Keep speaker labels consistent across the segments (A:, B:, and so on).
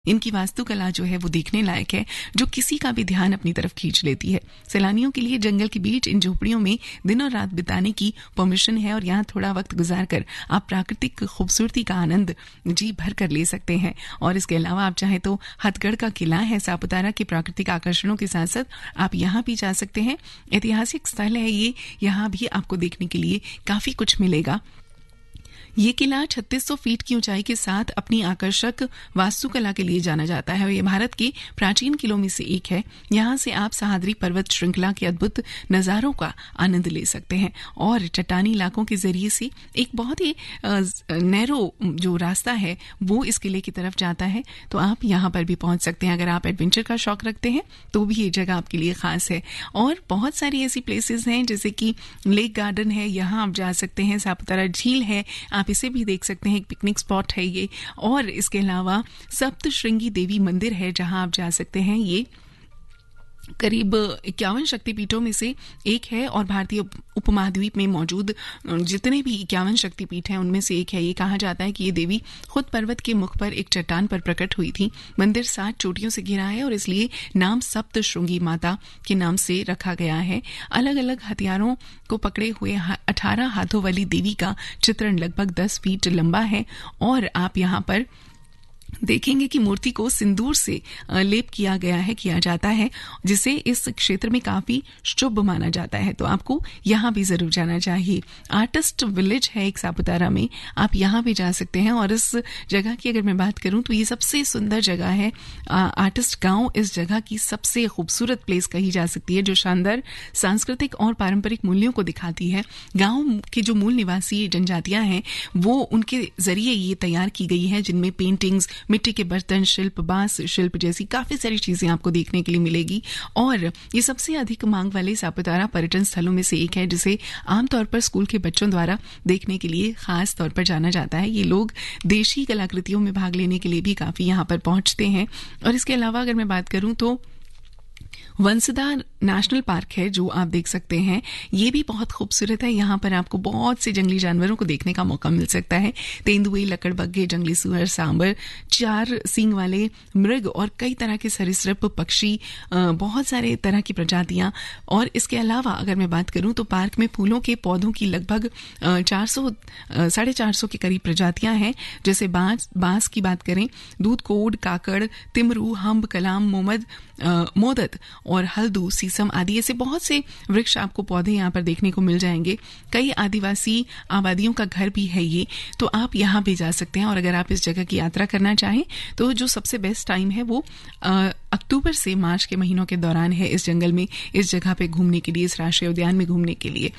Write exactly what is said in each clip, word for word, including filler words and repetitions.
A: इनकी वास्तुकला जो है वो देखने लायक है, जो किसी का भी ध्यान अपनी तरफ खींच लेती है। सैलानियों के लिए जंगल के बीच इन झोपड़ियों में दिन और रात बिताने की परमिशन है और यहाँ थोड़ा वक्त गुजारकर आप प्राकृतिक खूबसूरती का आनंद जी भर कर ले सकते हैं। और इसके अलावा आप चाहें तो हथगढ़ का किला है, सापुतारा के प्राकृतिक आकर्षणों के साथ साथ आप यहाँ भी जा सकते हैं। ऐतिहासिक स्थल है ये, यहाँ भी आपको देखने के लिए काफी कुछ मिलेगा। ये किला छत्तीस सौ फीट की ऊंचाई के साथ अपनी आकर्षक वास्तुकला के लिए जाना जाता है और ये भारत के प्राचीन किलों में से एक है। यहाँ से आप सह्याद्री पर्वत श्रृंखला के अद्भुत नज़ारों का आनंद ले सकते हैं और चट्टानी इलाकों के जरिए से एक बहुत ही नैरो जो रास्ता है वो इस किले की तरफ जाता है, तो आप यहाँ पर भी पहुंच सकते हैं। अगर आप एडवेंचर का शौक रखते हैं तो भी ये जगह आपके लिए खास है। और बहुत सारी ऐसी प्लेसेस हैं जैसे कि लेक गार्डन है, यहाँ आप जा सकते हैं। सापुतारा झील है, आप इसे भी देख सकते हैं, एक पिकनिक स्पॉट है ये। और इसके अलावा सप्तश्रृंगी देवी मंदिर है जहां आप जा सकते हैं। ये करीब इक्यावन शक्तिपीठों में से एक है और भारतीय उपमहाद्वीप में मौजूद जितने भी इक्यावन शक्तिपीठ हैं उनमें से एक है। ये कहा जाता है कि ये देवी खुद पर्वत के मुख पर एक चट्टान पर प्रकट हुई थी। मंदिर सात चोटियों से घिरा है और इसलिए नाम सप्तश्रृंगी माता के नाम से रखा गया है। अलग अलग हथियारों को पकड़े हुए अठारह हाथों वाली देवी का चित्रण लगभग दस फीट लंबा है और आप यहाँ पर देखेंगे कि मूर्ति को सिंदूर से लेप किया गया है किया जाता है जिसे इस क्षेत्र में काफी शुभ माना जाता है, तो आपको यहाँ भी जरूर जाना चाहिए। आर्टिस्ट विलेज है एक सापुतारा में, आप यहाँ भी जा सकते हैं। और इस जगह की अगर मैं बात करूं तो ये सबसे सुंदर जगह है। आर्टिस्ट गांव इस जगह की सबसे खूबसूरत प्लेस कही जा सकती है, जो शानदार सांस्कृतिक और पारंपरिक मूल्यों को दिखाती है। गाँव के जो मूल निवासी जनजातियां हैं वो उनके जरिए ये तैयार की गई है, जिनमें पेंटिंग्स, मिट्टी के बर्तन शिल्प, बांस शिल्प जैसी काफी सारी चीजें आपको देखने के लिए मिलेगी। और ये सबसे अधिक मांग वाले सापुतारा पर्यटन स्थलों में से एक है, जिसे आमतौर पर स्कूल के बच्चों द्वारा देखने के लिए खास तौर पर जाना जाता है। ये लोग देशी कलाकृतियों में भाग लेने के लिए भी काफी यहाँ पर पहुंचते हैं। और इसके अलावा अगर मैं बात करूं तो वंसदा नेशनल पार्क है जो आप देख सकते हैं, ये भी बहुत खूबसूरत है। यहाँ पर आपको बहुत से जंगली जानवरों को देखने का मौका मिल सकता है। तेंदुए, लकड़बग्गे, जंगली सुअर, सांबर, चार सींग वाले मृग और कई तरह के सरीसृप, पक्षी, बहुत सारे तरह की प्रजातियां। और इसके अलावा अगर मैं बात करूं तो पार्क में फूलों के पौधों की लगभग चार सौ साढ़े चार सौ के करीब प्रजातियां हैं। जैसे बांस बांस की बात करें, दूध कोड, काकड़, तिमरू, हम्ब, कलाम, मोमद, मोदत और हल्दू, सीसम आदि ऐसे बहुत से वृक्ष आपको पौधे यहाँ पर देखने को मिल जाएंगे। कई आदिवासी आबादियों का घर भी है ये, तो आप यहाँ भी जा सकते हैं। और अगर आप इस जगह की यात्रा करना चाहें तो जो सबसे बेस्ट टाइम है वो अक्टूबर से मार्च के महीनों के दौरान है इस जंगल में, इस जगह पे घूमने के लिए, इस राष्ट्रीय उद्यान में घूमने के लिए।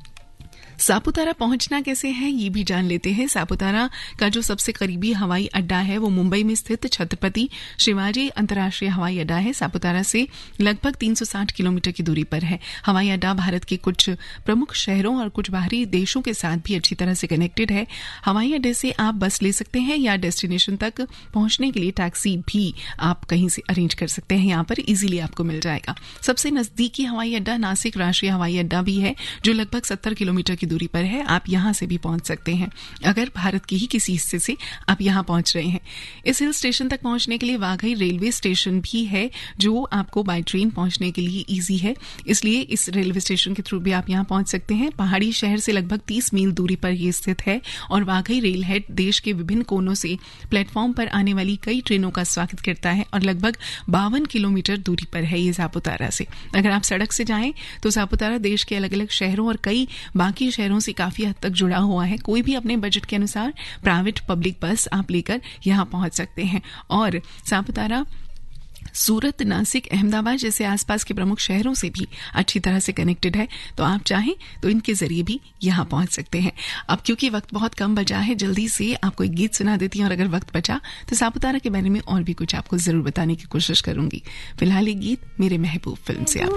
A: सापुतारा पहुंचना कैसे है ये भी जान लेते हैं। सापुतारा का जो सबसे करीबी हवाई अड्डा है वो मुंबई में स्थित छत्रपति शिवाजी अंतर्राष्ट्रीय हवाई अड्डा है। सापुतारा से लगभग तीन सौ साठ किलोमीटर की दूरी पर है। हवाई अड्डा भारत के कुछ प्रमुख शहरों और कुछ बाहरी देशों के साथ भी अच्छी तरह से कनेक्टेड है। हवाई अड्डे से आप बस ले सकते हैं या डेस्टिनेशन तक पहुंचने के लिए टैक्सी भी आप कहीं से अरेंज कर सकते हैं, यहाँ पर इजीली आपको मिल जाएगा। सबसे नजदीकी हवाई अड्डा नासिक राष्ट्रीय हवाई अड्डा भी है जो लगभग सत्तर किलोमीटर की दूरी पर है। आप यहां से भी पहुंच सकते हैं अगर भारत के ही किसी हिस्से से आप यहां पहुंच रहे हैं। इस हिल स्टेशन तक पहुंचने के लिए वाघई रेलवे स्टेशन भी है जो आपको बाय ट्रेन पहुंचने के लिए इजी है, इसलिए इस रेलवे स्टेशन के थ्रू भी आप यहां पहुंच सकते हैं। पहाड़ी शहर से लगभग तीस मील दूरी पर यह स्थित है और वाघई रेल हेड देश के विभिन्न कोनों से प्लेटफॉर्म पर आने वाली कई ट्रेनों का स्वागत करता है और लगभग बावन किलोमीटर दूरी पर है ये सापुतारा से। अगर आप सड़क से जाएं तो सापुतारा देश के अलग अलग शहरों और कई बाकी शहरों से काफी हद तक जुड़ा हुआ है। कोई भी अपने बजट के अनुसार प्राइवेट पब्लिक बस आप लेकर यहां पहुंच सकते हैं। और सापुतारा सूरत, नासिक, अहमदाबाद जैसे आसपास के प्रमुख शहरों से भी अच्छी तरह से कनेक्टेड है, तो आप चाहें तो इनके जरिए भी यहां पहुंच सकते हैं। अब क्योंकि वक्त बहुत कम बचा है, जल्दी से आपको एक गीत सुना देती हूं और अगर वक्त बचा तो सापुतारा के बारे में और भी कुछ आपको जरूर बताने की कोशिश करूंगी। फिलहाल एक गीत मेरे महबूब फिल्म से आप